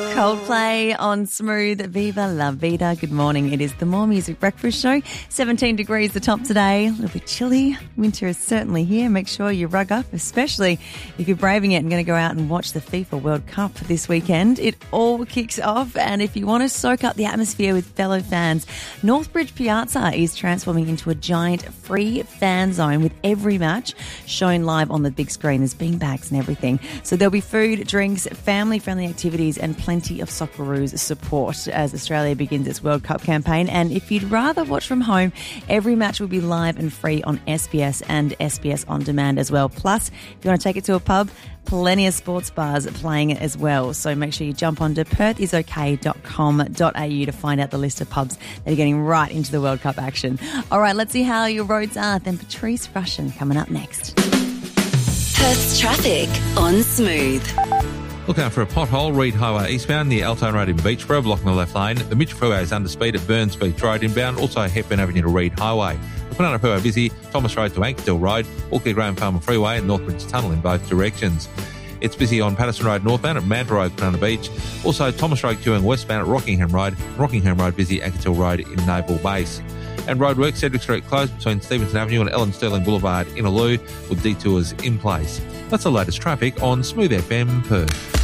Coldplay on Smooth, Viva La Vida. Good morning. It is the More Music Breakfast Show. 17 degrees the top today. A little bit chilly. Winter is certainly here. Make sure you rug up, especially if you're braving it and going to go out and watch the FIFA World Cup this weekend. It all kicks off, and if you want to soak up the atmosphere with fellow fans, Northbridge Piazza is transforming into a giant free fan zone with every match shown live on the big screen. There's beanbags and everything. So there'll be food, drinks, family-friendly activities and plenty of Socceroos support as Australia begins its World Cup campaign. And if you'd rather watch from home, every match will be live and free on SBS and SBS On Demand as well. Plus, if you want to take it to a pub, plenty of sports bars playing it as well. So make sure you jump onto perthisok.com.au to find out the list of pubs that are getting right into the World Cup action. All right, let's see how your roads are. Then Patrice Rushen coming up next. Perth's traffic on Smooth. Look out for a pothole, Reid Highway eastbound near Altone Road in Beachboro, blocking the left lane. The Mitch Freeway is under speed at Burns Beach Road inbound, also Hepburn Avenue to Reid Highway. The Kwinana Freeway busy, Thomas Road to Ankertill Road, Auckland Graham Farmer Freeway and Northbridge Tunnel in both directions. It's busy on Patterson Road northbound at Manta Road, Kwinana Beach. Also Thomas Road queuing westbound at Rockingham Road busy, Ankertill Road in Naval Base. And roadwork, Cedric Street closed between Stevenson Avenue and Ellen Sterling Boulevard in Innaloo with detours in place. That's the latest traffic on Smooth FM Perth.